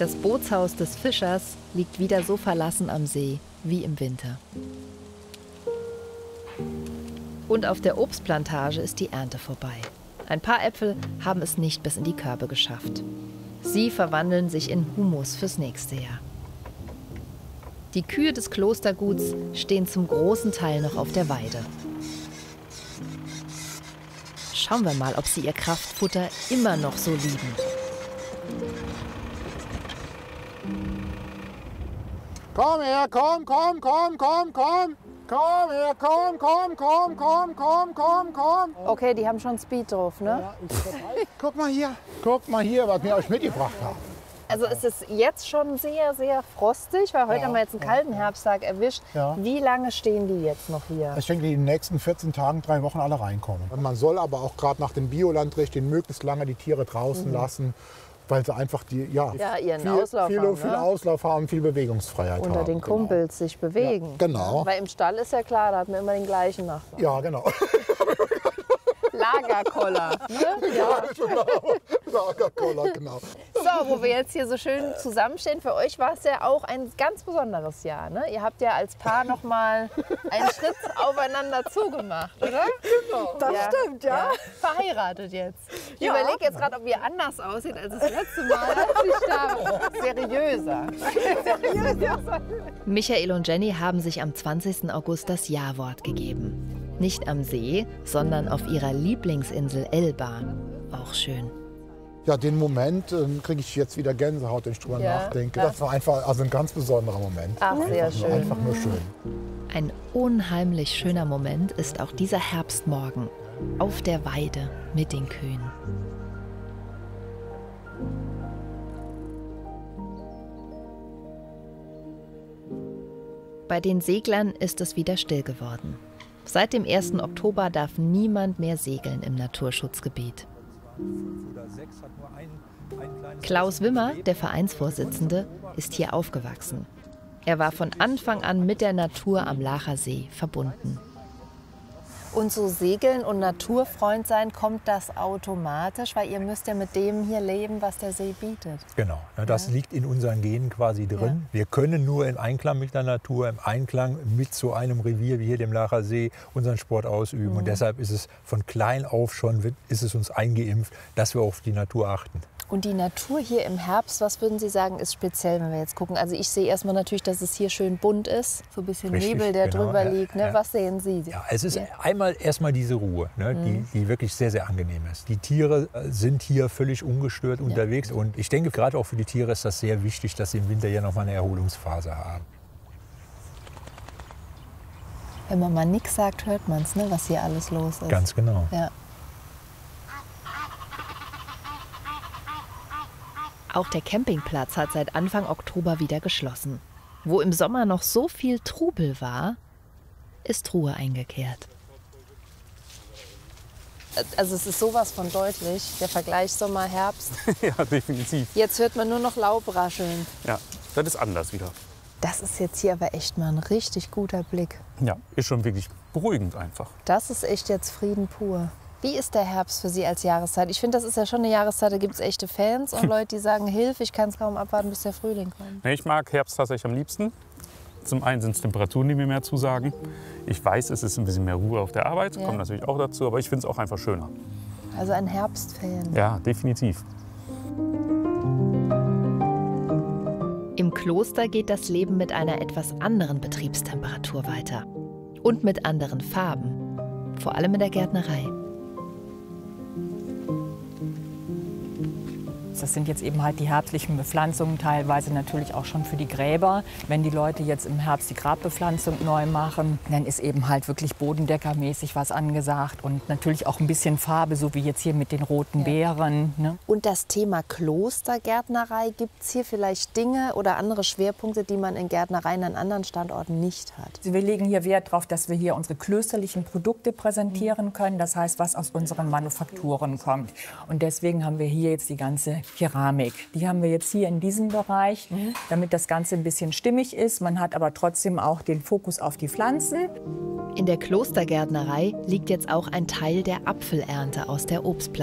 Das Bootshaus des Fischers liegt wieder so verlassen am See wie im Winter. Und auf der Obstplantage ist die Ernte vorbei. Ein paar Äpfel haben es nicht bis in die Körbe geschafft. Sie verwandeln sich in Humus fürs nächste Jahr. Die Kühe des Klosterguts stehen zum großen Teil noch auf der Weide. Schauen wir mal, ob sie ihr Kraftfutter immer noch so lieben. Komm her, komm, komm, komm, komm, komm. Komm her, komm, komm, komm, komm, komm, komm, komm. Okay, die haben schon Speed drauf, ne? Ja, guck mal hier, was wir euch mitgebracht haben. Also es ist jetzt schon sehr, sehr frostig, weil heute haben wir jetzt einen kalten Herbsttag erwischt. Ja. Wie lange stehen die jetzt noch hier? Ich denke, die in den nächsten 14 Tagen, 3 Wochen alle reinkommen. Und man soll aber auch gerade nach dem Biolandrichtlinien möglichst lange die Tiere draußen lassen, weil sie einfach ihren Auslauf viel haben, ne? Auslauf haben, viel Bewegungsfreiheit haben. Unter den Kumpels sich bewegen. Ja, genau. Ne? Weil im Stall ist ja klar, da hat man immer den gleichen Nachbarn. Ja, genau. Lagerkoller. Ne? Ja. Genau. Lagerkoller, genau. So, wo wir jetzt hier so schön zusammenstehen, für euch war es ja auch ein ganz besonderes Jahr. Ne? Ihr habt ja als Paar noch mal einen Schritt aufeinander zugemacht, oder? Genau. Das stimmt, ja. Verheiratet jetzt. Ich überlege jetzt gerade, ob ihr anders aussieht als das letzte Mal, als ich da war. Seriöser. Michael und Jenny haben sich am 20. August das Ja-Wort gegeben. Nicht am See, sondern auf ihrer Lieblingsinsel Elba. Auch schön. Ja, den Moment kriege ich jetzt wieder Gänsehaut, wenn ich drüber nachdenke. Das war einfach ein ganz besonderer Moment. Ach, sehr schön. Einfach nur schön. Ein unheimlich schöner Moment ist auch dieser Herbstmorgen auf der Weide mit den Kühen. Bei den Seglern ist es wieder still geworden. Seit dem 1. Oktober darf niemand mehr segeln im Naturschutzgebiet. Klaus Wimmer, der Vereinsvorsitzende, ist hier aufgewachsen. Er war von Anfang an mit der Natur am Laacher See verbunden. Und so Segeln und Naturfreund sein, kommt das automatisch? Weil ihr müsst ja mit dem hier leben, was der See bietet. Genau, das liegt in unseren Genen quasi drin. Wir können nur im Einklang mit der Natur, im Einklang mit so einem Revier wie hier dem Laacher See unseren Sport ausüben. Und deshalb ist es von klein auf schon, ist es uns eingeimpft, dass wir auf die Natur achten. Und die Natur hier im Herbst, was würden Sie sagen, ist speziell, wenn wir jetzt gucken? Also ich sehe erstmal natürlich, dass es hier schön bunt ist, so ein bisschen Richtig, Nebel, der genau, drüber liegt. Ne? ja. Was sehen Sie? Ja, es ist einmal erstmal diese Ruhe, ne, die wirklich sehr, sehr angenehm ist. Die Tiere sind hier völlig ungestört unterwegs und ich denke, gerade auch für die Tiere ist das sehr wichtig, dass sie im Winter ja noch mal eine Erholungsphase haben. Wenn man mal nichts sagt, hört man es, ne, was hier alles los ist. Ganz genau. Ja. Auch der Campingplatz hat seit Anfang Oktober wieder geschlossen. Wo im Sommer noch so viel Trubel war, ist Ruhe eingekehrt. Also es ist sowas von deutlich, der Vergleich Sommer-Herbst. Ja, definitiv. Jetzt hört man nur noch Laub rascheln. Ja, das ist anders wieder. Das ist jetzt hier aber echt mal ein richtig guter Blick. Ja, ist schon wirklich beruhigend einfach. Das ist echt jetzt Frieden pur. Wie ist der Herbst für Sie als Jahreszeit? Ich finde, das ist ja schon eine Jahreszeit, da gibt es echte Fans und Leute, die sagen, Hilfe, ich kann es kaum abwarten, bis der Frühling kommt. Ich mag Herbst tatsächlich am liebsten. Zum einen sind es Temperaturen, die mir mehr zusagen. Ich weiß, es ist ein bisschen mehr Ruhe auf der Arbeit, kommt natürlich auch dazu, aber ich finde es auch einfach schöner. Also ein Herbstfan. Ja, definitiv. Im Kloster geht das Leben mit einer etwas anderen Betriebstemperatur weiter. Und mit anderen Farben. Vor allem in der Gärtnerei. Das sind jetzt eben halt die herbstlichen Bepflanzungen, teilweise natürlich auch schon für die Gräber. Wenn die Leute jetzt im Herbst die Grabbepflanzung neu machen, dann ist eben halt wirklich bodendeckermäßig was angesagt und natürlich auch ein bisschen Farbe, so wie jetzt hier mit den roten Beeren. Ne? Und das Thema Klostergärtnerei, gibt es hier vielleicht Dinge oder andere Schwerpunkte, die man in Gärtnereien an anderen Standorten nicht hat? Wir legen hier Wert darauf, dass wir hier unsere klösterlichen Produkte präsentieren können. Das heißt, was aus unseren Manufakturen kommt. Und deswegen haben wir hier jetzt die ganze Keramik. Die haben wir jetzt hier in diesem Bereich, damit das Ganze ein bisschen stimmig ist. Man hat aber trotzdem auch den Fokus auf die Pflanzen. In der Klostergärtnerei liegt jetzt auch ein Teil der Apfelernte aus der Obstplantage.